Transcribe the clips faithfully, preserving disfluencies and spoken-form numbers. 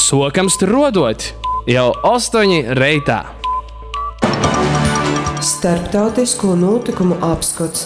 Sokams tur rodot jau astoņi reitā. Starptautisko notikumu apskats.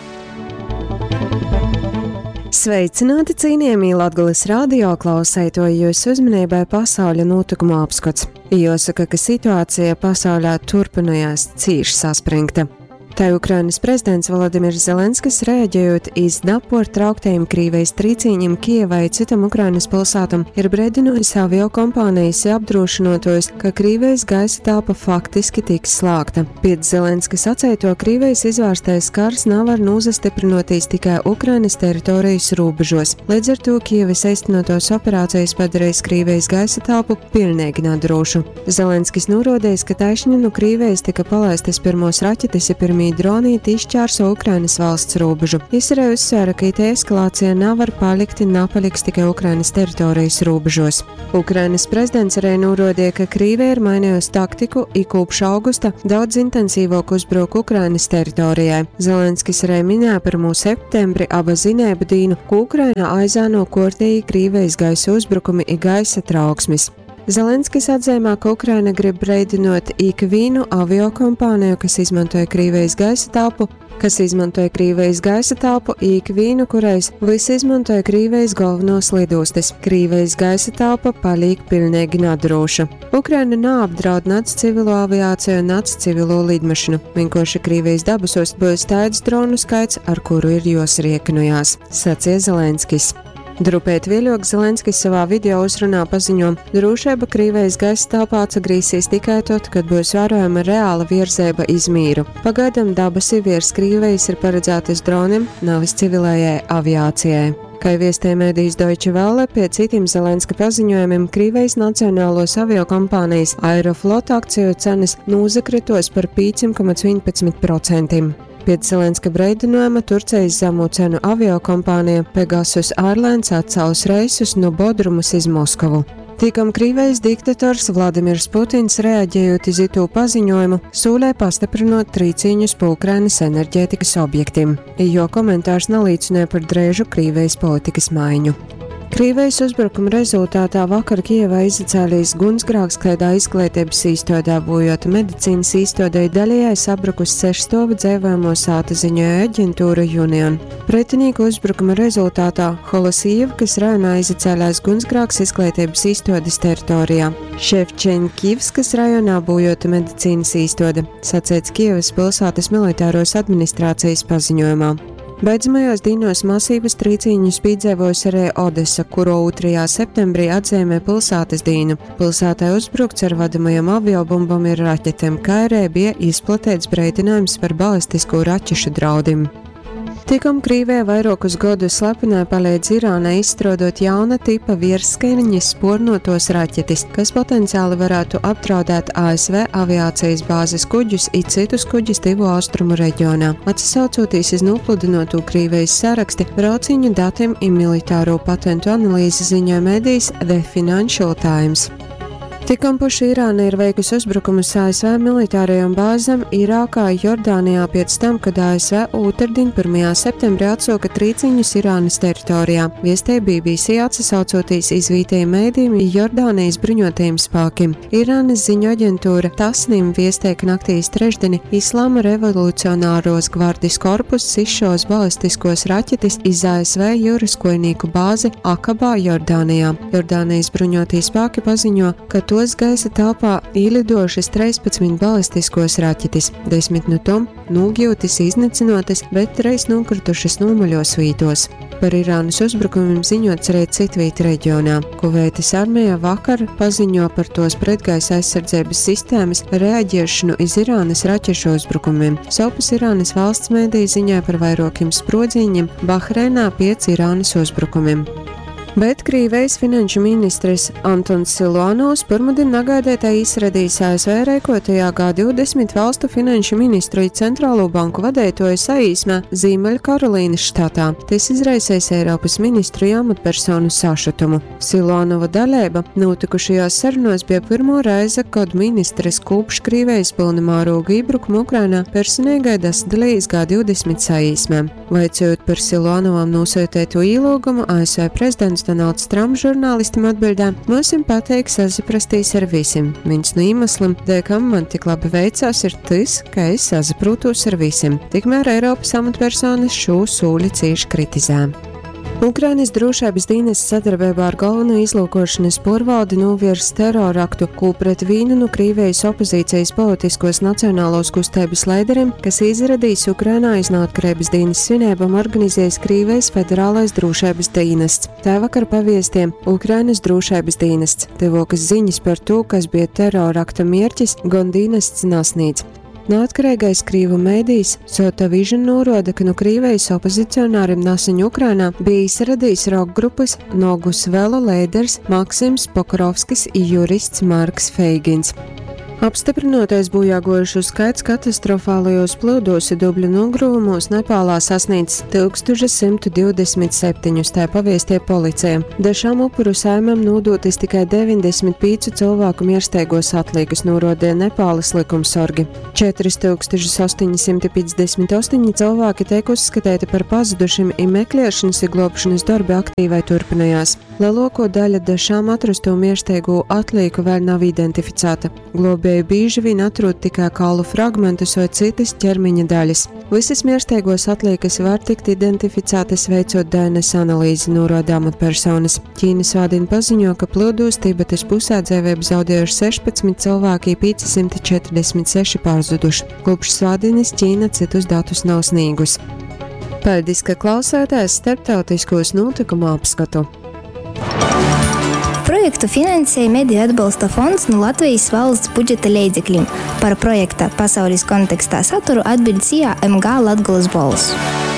Sveicināti cienījamie Latgales radio klausētoji, jūsu uzmanībai pasauļa notikumu apskats. Jāsaka, ka situācija pasaulē turpinājās cīši saspringta. Tā Ukrainas prezidents Volodimirs Zelenskis, reaģējot iz dapu ar trauktējiem Krīvijas trīcīņiem Kijevai citam Ukrainas pilsātam, ir brēdinojis aviokompānijas apdrošinotojus, ka Krīvijas gaisa telpa faktiski tiks slēgta. Pēc Zelenskis sacīto, Krīvijas izvērstais kars nav var nūzastiprinoties tikai Ukrainas teritorijas robežos. Līdz ar to Kijevas aiztenotos operācijas padarīs Krīvijas gaisa telpu pilnīgi nedrošu. Zelenskis norādījis, ka taišņi no Krīvijas tika palaistas pirmos raķetes ja pirmie dronīti izšķērso Ukrainas valsts robežu. Viņš arī uzsvēra, ka it eskalācija nav var palikt un nepaliks tikai Ukrainas teritorijas robežos. Ukrainas prezidents arī norādīja, ka Krīvija ir mainījusi taktiku i kopš augusta daudz intensīvāk uzbruk Ukrainas teritorijai. Zelenskis arī minēja pirmo septembri aba zinēbu dīnu, ka Ukraina aizāno kortēji Krīvijas gaisa uzbrukumi i gaisa trauksmis. Zelenskis atzīmē, ka Ukraina grib brēdinot ikvienu aviokompāniju, kas izmantoja Krīvijas gaisa telpu, kas izmantoja Krīvijas gaisa telpu, ikvienu, kurais visi izmantoja Krīvijas galvenos lidostas. Krīvijas gaisa telpa paliek pilnīgi nedroša. Ukraina neapdraud nec civilo aviāciju, nec civilo lidmašanu. Vienkārši Krīvijas dabasos būs tāds dronu skaits, ar kuru ir josriekinojās, sacīja Zelenskis. Drupēt vēļāk Zelenskis savā video uzrunā paziņo, drošība Krīvijas gaisa telpā atsagrīsies tikai tad, kad būs vērojama reāla virzēba iz mīru. Pagaidām dabasi virs Krīvijas ir paredzētas droniem, nevis civilējai aviācijai. Kā viestēja mēdījis Deutsche Welle, pēc citiem Zelenska paziņojumiem Krīvijas nacionālos aviokompānijas Aeroflot akciju cenas nūzakritos par pieci komats vienpadsmit procenti. Pēc Zelenska breidinojuma Turcijas zemo cenu aviokompānija Pegasus Airlines atcēlus reisus no Bodrumas iz Moskavu. Tikam Krīvijas diktators Vladimirs Putins, reaģējot iz itu paziņojumu, sūlē pastiprinot trīcīņus pa Ukrainas enerģētikas objektiem, jo komentārs nalīdzināja par drēžu Krīvijas politikas maiņu. Krīvijas uzbrukuma rezultātā vakar Kijevā izacēlīs gunsgrāks, kādā izglītības īstodē bojot medicīnas īstodēji daļējai sabrukus sešstovu dzēvojamo sāta ziņoja aģentūra Union. Pretinieku uzbrukuma rezultātā Holosīvkas rajonā izacēlēs gunsgrāks izglītības īstodes teritorijā. Ševčeņkivskas rajonā bojota medicīnas īstode, sacīts Kijevas pilsētas militāros administrācijas paziņojumā. Beidzamajos dīnos masīvas trīcīņus piedzīvojis arī Odesa, kuru otrajā septembrī atzīmē pilsētas dīnu. Pilsētai uzbrukts ar vadamajām aviobumbām ir raķetēm, kā arī bija izplatīts breidinājums par balistisko raķešu draudiem. Tikam Krīvija vairākus gadus slepenē palīdz Irānai izstrādāt jauna tipa vierskaņas spornotos raķetis, kas potenciāli varētu apdraudēt A S V aviācijas bāzes kuģus i citus kuģus divu austrumu reģionā. Atsaucoties iz nopludinotu Krīvijas saraksti, brauciņu datiem i militāro patentu analīzi ziņoja medijs The Financial Times. Tikam puši Irāna ir veikusi uzbrukumus A S V militārajām bāzēm Irākā, Jordānijā pēc tam, kad A S V otrdien pirmajā septembrī atsauka trīcīņus Irānas teritorijā. Viestēja B B C atsaucoties iz vietējiem mēdījiem Jordānijas bruņotajiem spēkiem. Irānas ziņu aģentūra Tasnim viestēja, ka naktīs trešdieni Islāma revolucionāros gvardijas korpus izšos balistiskos raķetis iz A S V jūras kojnieku bāzi Akabā, Jordānijā. Jordānijas bruņotie spēki paziņo, ka to Tos gaisa telpā ielidošas trīspadsmit balistiskos raķetis, desmit no tom nūgjotis iznecinotas, bet reiz nokritušas nomaļos vītos. Par Irānas uzbrukumiem ziņots arī citvīt reģionā. Kuveitas armija vakar paziņo par tos pretgaisa aizsardzības sistēmas reaģēšanu iz Irānas raķešu uzbrukumiem. Savpus Irānas valsts mēdīja ziņoja par vairākiem sprodziņiem Bahreinā pēc Irānas uzbrukumiem. Bet Krīvijas finanšu ministrs Antons Siluanovs pirmdien nagaidētā izradīs A S V rēkotajā G divdesmit valstu finanšu ministru i centrālo banku vadītāju saīsmē Ziemeļkarolīnas štatā. Tas izraisīs Eiropas ministru amatpersonu sašutumu. Siluanova dalība notikušajās sarunos bija pirmo reize, kad ministrs kopš Krīvijas pilnamēroga iebrukumu Ukrainā personīgai dasadalījis G divdesmit saīsmē. Vaicājot par Siluanovam nosūtīto ielūgumu, A S V prezidents astronauts Trumps žurnālistam atbildē: "Mūsim pateik sasaprastīs ar visiem. Viens no iemeslam, dēļ, kam man tik labi veicās, ir tas, ka es sasaprūtos ar visiem." Tikmēr Eiropas amatpersonas šo sūli cieši kritizē. Ukrainas drošības dienests sadarbībā ar galveno izlūkošanas porvaldi novirs teroraktu, ko pret vienu no Krievijas opozīcijas politiskos nacionālos kustības līderiem, kas izradīs Ukrainā iz neatkarības dienas svinībām, organizējas Krievijas federālais drošības dienests. Tā vakar paviestiem Ukrainas drošības dienests. Tevokas ziņas par to, kas bija terorakta mierķis, gan dienests nasnīdz. Neatkarīgais krīvu mēdījis Sota Vision norāda, ka no Krievijas opozicionāriem nesen Ukrainā bija izradījis roka grupas Nogus Velo līderis Maksims Pokrovskis un jurists Marks Feigins. Apstiprinotais bojāgojušo skaits katastrofālajos plūdos un dubļu nogruvumos Nepālā sasniedz tūkstoš simt divdesmit septiņi, tā paviestie policija. Dažām upuru saimēm nodotas tikai deviņdesmit pieci cilvēku mirsteigos atlīgas, norādīja Nepāles likumsorgi. četri tūkstoši astoņi simti piecdesmit astoņi cilvēki tiek uzskatīti par pazudušiem, un meklēšanas un glābšanas darbi aktīvai turpinājās. Lielāko daļu dažām atrasto mirsteigo atlīku vēl nav identificēta. Globēji bieži vien atrod tikai kaulu fragmentus vai citas ķermeņa daļas. Visas mirsteigos atliekas var tikt identificētas veicot D N S analīzi, norāda amatpersonas. Ķīnas valdība paziņo, ka plūdos Tibetas pusē dzīvību zaudējuši sešpadsmit cilvēki, pieci simti četrdesmit seši pārzuduši. Kopš svādienes Ķīna citus datus nav sniegus. Paldies, ka klausāties starptautiskos notikumu apskatu. Projektu finansēja Mediju atbalsta fonds no Latvijas valsts budžeta līdzekļiem. Par projekta pasaules kontekstā saturu atbild C I A M G Latgoles balss.